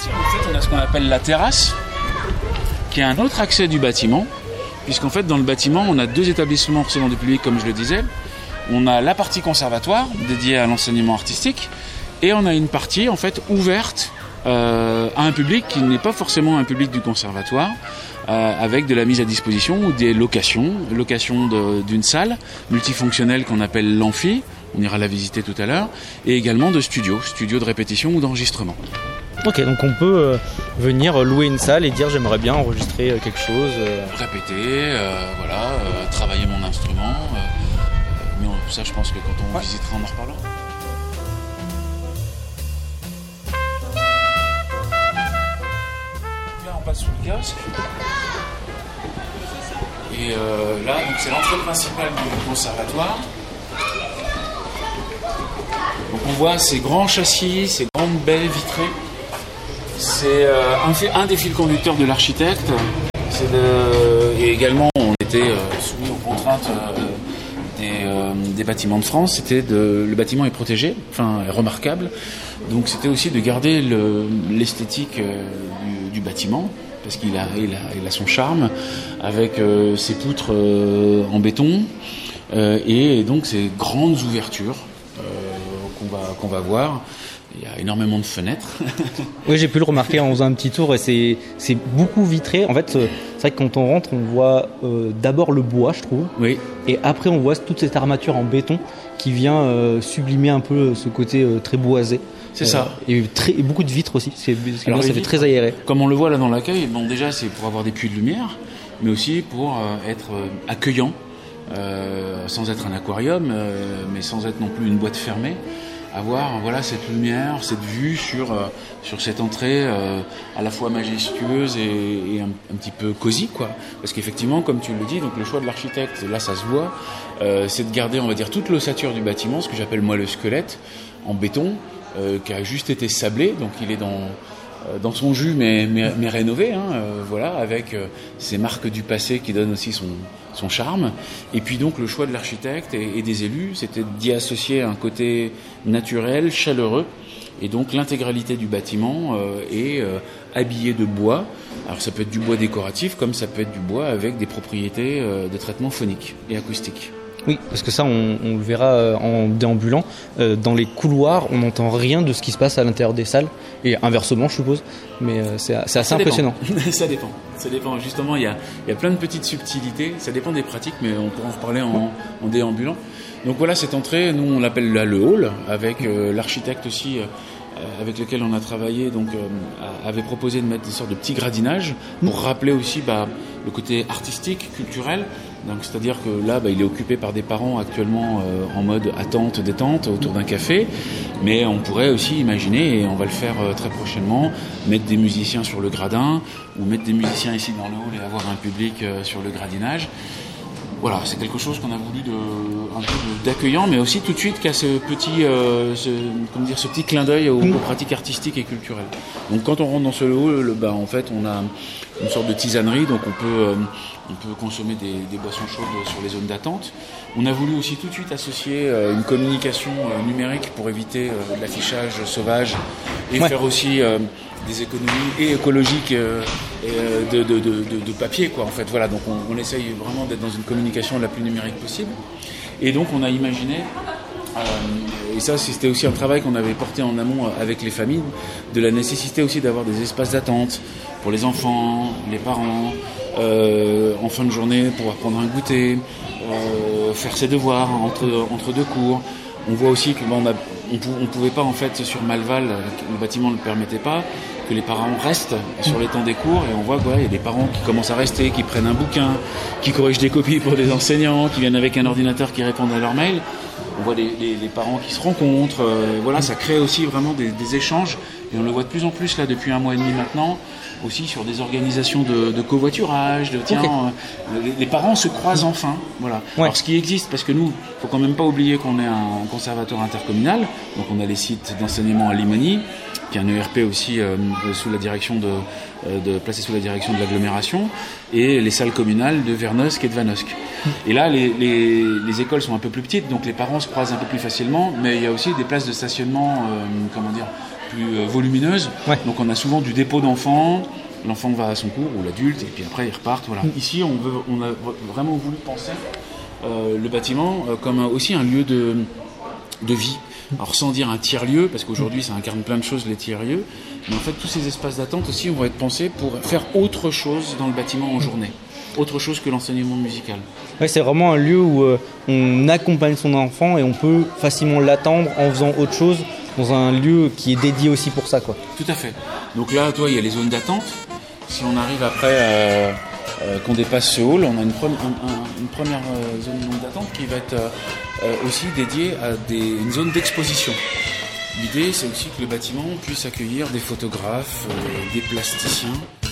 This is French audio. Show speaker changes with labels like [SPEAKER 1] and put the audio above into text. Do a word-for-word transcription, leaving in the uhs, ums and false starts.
[SPEAKER 1] Ici, en fait, on a ce qu'on appelle la terrasse, qui est un autre accès du bâtiment, puisqu'en fait, dans le bâtiment, on a deux établissements recevant du public, comme je le disais. On a la partie conservatoire, dédiée à l'enseignement artistique, et on a une partie, en fait, ouverte euh, à un public qui n'est pas forcément un public du conservatoire, euh, avec de la mise à disposition ou des locations, location de, d'une salle multifonctionnelle qu'on appelle l'amphi, on ira la visiter tout à l'heure, et également de studios, studios de répétition ou d'enregistrement.
[SPEAKER 2] Ok, donc on peut euh, venir louer une salle et dire j'aimerais bien enregistrer euh, quelque chose. Euh...
[SPEAKER 1] Répéter, euh, voilà, euh, travailler mon instrument. Euh, mais on, ça, je pense que quand on ouais. visitera, on en reparlera. Là, on passe sous le kiosque. Et euh, là, donc, c'est l'entrée principale du conservatoire. Donc on voit ces grands châssis, ces grandes baies vitrées. C'est euh, un, fait, un des fils conducteurs de l'architecte. C'est de, et également, on était euh, soumis aux contraintes euh, des, euh, des bâtiments de France. C'était de, le bâtiment est protégé, enfin remarquable. Donc c'était aussi de garder le, l'esthétique euh, du, du bâtiment, parce qu'il a, il a, il a son charme, avec euh, ses poutres euh, en béton euh, et donc ces grandes ouvertures euh, qu'on va, qu'on va voir. Il y a énormément de fenêtres.
[SPEAKER 2] Oui, j'ai pu le remarquer en faisant un petit tour et c'est, c'est beaucoup vitré. En fait, c'est vrai que quand on rentre, on voit euh, d'abord le bois, je trouve.
[SPEAKER 1] Oui.
[SPEAKER 2] Et après, on voit toute cette armature en béton qui vient euh, sublimer un peu ce côté euh, très boisé.
[SPEAKER 1] C'est
[SPEAKER 2] euh,
[SPEAKER 1] ça.
[SPEAKER 2] Et, très, et beaucoup de vitres aussi. C'est,
[SPEAKER 1] Alors,
[SPEAKER 2] ça fait très aéré.
[SPEAKER 1] Comme on le voit là dans l'accueil, bon, déjà, c'est pour avoir des puits de lumière, mais aussi pour euh, être euh, accueillant, euh, sans être un aquarium, euh, mais sans être non plus une boîte fermée. Avoir voilà cette lumière, cette vue sur euh, sur cette entrée euh, à la fois majestueuse et, et un, un petit peu cosy quoi. Parce qu'effectivement, comme tu le dis, donc le choix de l'architecte, là ça se voit, euh, c'est de garder on va dire toute l'ossature du bâtiment, ce que j'appelle moi le squelette en béton, euh, qui a juste été sablé, donc il est dans dans son jus mais, mais, mais rénové, hein, euh, voilà, avec euh, ces marques du passé qui donnent aussi son, son charme. Et puis donc le choix de l'architecte et, et des élus, c'était d'y associer un côté naturel, chaleureux, et donc l'intégralité du bâtiment euh, est euh, habillée de bois. Alors ça peut être du bois décoratif, comme ça peut être du bois avec des propriétés euh, de traitement phonique et acoustique.
[SPEAKER 2] Oui, parce que ça, on, on le verra en déambulant. Euh, dans les couloirs, on n'entend rien de ce qui se passe à l'intérieur des salles, et inversement, je suppose. Mais euh, c'est, c'est assez
[SPEAKER 1] ça
[SPEAKER 2] impressionnant.
[SPEAKER 1] ça dépend. Ça dépend. Justement, il y a, il y a plein de petites subtilités. Ça dépend des pratiques, mais on pourra en reparler en, en déambulant. Donc voilà, cette entrée, nous, on l'appelle là le hall, avec euh, l'architecte aussi. Euh, avec lequel on a travaillé, donc euh, avait proposé de mettre des sortes de petits gradinages pour rappeler aussi bah, le côté artistique, culturel. Donc, c'est-à-dire que là, bah, il est occupé par des parents actuellement euh, en mode attente, détente, autour d'un café. Mais on pourrait aussi imaginer, et on va le faire euh, très prochainement, mettre des musiciens sur le gradin, ou mettre des musiciens ici dans le hall et avoir un public euh, sur le gradinage. Voilà, c'est quelque chose qu'on a voulu de, un peu d'accueillant, mais aussi tout de suite qui a ce petit, euh, ce, comment dire, ce petit clin d'œil aux, aux pratiques artistiques et culturelles. Donc quand on rentre dans ce hall, bah, en fait, on a une sorte de tisanerie, donc on peut, euh, on peut consommer des, des boissons chaudes sur les zones d'attente. On a voulu aussi tout de suite associer euh, une communication euh, numérique pour éviter euh, l'affichage sauvage et ouais. faire aussi euh, des économies et écologiques euh, et, euh, de, de, de, de, de papier, quoi, en fait. Voilà, donc on, on essaye vraiment d'être dans une communication la plus numérique possible. Et donc on a imaginé, euh, et ça c'était aussi un travail qu'on avait porté en amont avec les familles, de la nécessité aussi d'avoir des espaces d'attente pour les enfants, les parents, euh, en fin de journée pouvoir prendre un goûter, euh, faire ses devoirs entre, entre deux cours. On voit aussi que bon, on a on ne pouvait pas en fait sur Malval, le bâtiment ne le permettait pas, que les parents restent sur les temps des cours, et on voit qu'il ouais, y a des parents qui commencent à rester, qui prennent un bouquin, qui corrigent des copies pour des enseignants, qui viennent avec un ordinateur, qui répondent à leurs mails. On voit des, des, des parents qui se rencontrent, euh, voilà, ça crée aussi vraiment des, des échanges, et on le voit de plus en plus là depuis un mois et demi maintenant, aussi sur des organisations de, de covoiturage, de tiens, okay. euh, les, les parents se croisent enfin, voilà. Ouais. Alors ce qui existe, parce que nous, faut quand même pas oublier qu'on est un conservatoire intercommunal, donc on a les sites d'enseignement à Limony, qui est un E R P aussi euh, sous la direction de, euh, de placé sous la direction de l'agglomération, et les salles communales de Vernosque et de Vanosque. Et là, les, les, les écoles sont un peu plus petites, donc les parents se croisent un peu plus facilement, mais il y a aussi des places de stationnement, euh, comment dire, plus euh, volumineuses.
[SPEAKER 2] Ouais.
[SPEAKER 1] Donc on a souvent du dépôt d'enfants, l'enfant va à son cours ou l'adulte et puis après ils repartent. Voilà. Mm. Ici on, veut, on a vraiment voulu penser euh, le bâtiment euh, comme un, aussi un lieu de, de vie. Alors sans dire un tiers-lieu, parce qu'aujourd'hui ça incarne plein de choses les tiers-lieux, mais en fait tous ces espaces d'attente aussi vont être pensés pour faire autre chose dans le bâtiment en journée. Autre chose que l'enseignement musical.
[SPEAKER 2] Ouais, c'est vraiment un lieu où euh, on accompagne son enfant et on peut facilement l'attendre en faisant autre chose dans un lieu qui est dédié aussi pour ça, quoi.
[SPEAKER 1] Tout à fait. Donc là, toi, il y a les zones d'attente. Si on arrive après, euh, euh, qu'on dépasse ce hall, on a une, pre- un, un, une première euh, zone d'attente qui va être euh, aussi dédiée à des, une zone d'exposition. L'idée, c'est aussi que le bâtiment puisse accueillir des photographes, euh, des plasticiens,